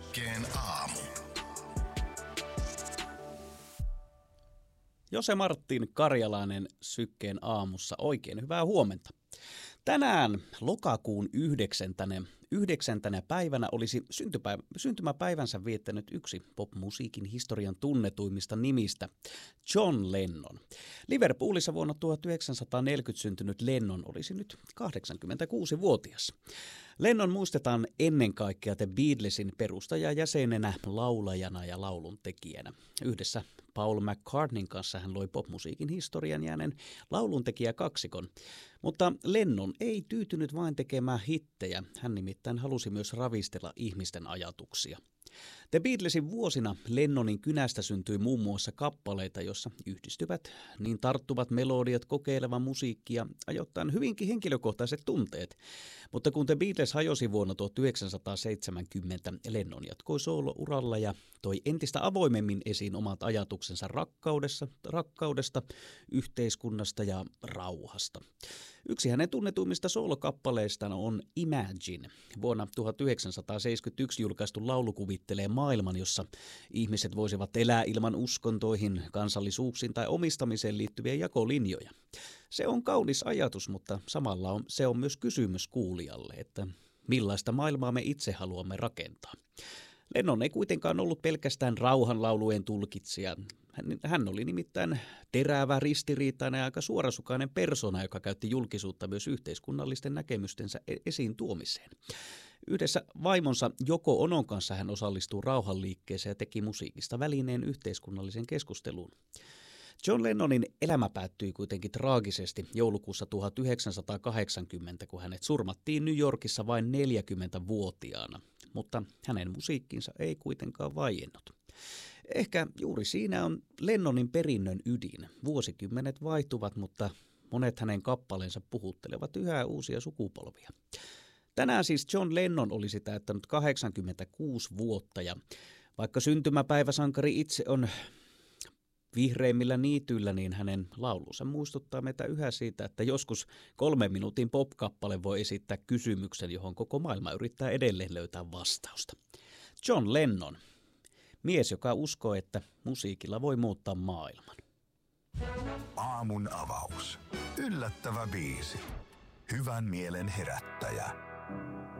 Sykkeen aamu. Jose Martin Karjalainen Sykkeen aamussa. Oikein hyvää huomenta. Tänään lokakuun 9. päivänä olisi syntymäpäivänsä viettänyt yksi popmusiikin historian tunnetuimmista nimistä, John Lennon. Liverpoolissa vuonna 1940 syntynyt Lennon olisi nyt 86-vuotias. Lennon muistetaan ennen kaikkea The Beatlesin perustajajäsenenä, laulajana ja lauluntekijänä. Yhdessä Paul McCartneyn kanssa hän loi popmusiikin historian jääneen lauluntekijäkaksikon. Mutta Lennon ei tyytynyt vain tekemään hittejä, hän nimittäin halusi myös ravistella ihmisten ajatuksia. The Beatlesin vuosina Lennonin kynästä syntyi muun muassa kappaleita, joissa yhdistyvät niin tarttuvat melodiat, kokeileva musiikki ja ajoittain hyvinkin henkilökohtaiset tunteet. Mutta kun The Beatles hajosi vuonna 1970, Lennon jatkoi soolo-uralla ja toi entistä avoimemmin esiin omat ajatuksensa rakkaudesta, yhteiskunnasta ja rauhasta. Yksi hänen tunnetuimmista soolokappaleistaan on Imagine. Vuonna 1971 julkaistu laulu kuvittelee maailman, jossa ihmiset voisivat elää ilman uskontoihin, kansallisuuksiin tai omistamiseen liittyviä jakolinjoja. Se on kaunis ajatus, mutta samalla se on myös kysymys kuulijalle, että millaista maailmaa me itse haluamme rakentaa. Lennon ei kuitenkaan ollut pelkästään rauhanlaulujen tulkitsija. Hän oli nimittäin terävä, ristiriitainen ja aika suorasukainen persona, joka käytti julkisuutta myös yhteiskunnallisten näkemystensä esiin tuomiseen. Yhdessä vaimonsa Yoko Onon kanssa hän osallistuu rauhanliikkeeseen ja teki musiikista välineen yhteiskunnallisen keskusteluun. John Lennonin elämä päättyi kuitenkin traagisesti joulukuussa 1980, kun hänet surmattiin New Yorkissa vain 40-vuotiaana, mutta hänen musiikkinsa ei kuitenkaan vaiennut. Ehkä juuri siinä on Lennonin perinnön ydin. Vuosikymmenet vaihtuvat, mutta monet hänen kappaleensa puhuttelevat yhä uusia sukupolvia. Tänään siis John Lennon olisi täyttänyt 86 vuotta ja vaikka syntymäpäiväsankari itse on vihreimmillä niityillä, niin hänen laulunsa muistuttaa meitä yhä siitä, että joskus 3 minuutin pop-kappale voi esittää kysymyksen, johon koko maailma yrittää edelleen löytää vastausta. John Lennon, mies, joka uskoo, että musiikilla voi muuttaa maailman. Aamun avaus. Yllättävä biisi. Hyvän mielen herättäjä.